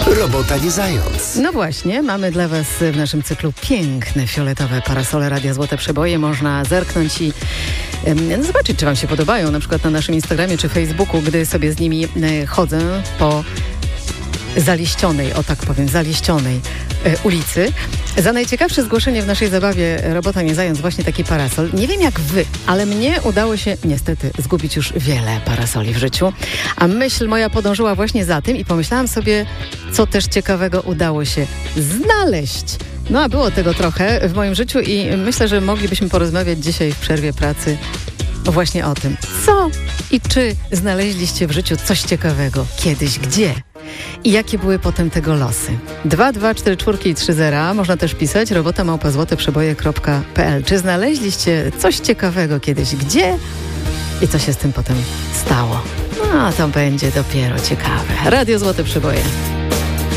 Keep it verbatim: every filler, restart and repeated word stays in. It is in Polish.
Robota nie zając. No właśnie, mamy dla Was w naszym cyklu piękne fioletowe parasole Radia Złote Przeboje. Można zerknąć i um, zobaczyć, czy Wam się podobają. Na przykład na naszym Instagramie czy Facebooku, gdy sobie z nimi e, chodzę po zaliścionej, o tak powiem, zaliścionej e, ulicy. Za najciekawsze zgłoszenie w naszej zabawie Robota nie zając właśnie taki parasol. Nie wiem jak wy, ale mnie udało się niestety zgubić już wiele parasoli w życiu. A myśl moja podążyła właśnie za tym i pomyślałam sobie, co też ciekawego udało się znaleźć. No a było tego trochę w moim życiu i myślę, że moglibyśmy porozmawiać dzisiaj w przerwie pracy właśnie o tym, co i czy znaleźliście w życiu coś ciekawego kiedyś, gdzie i jakie były potem tego losy. dwa dwa cztery cztery i trzy zero. Można też pisać robota małpa złote przeboje kropka p l. Czy znaleźliście coś ciekawego kiedyś, gdzie i co się z tym potem stało? No to będzie dopiero ciekawe. Radio Złote Przeboje.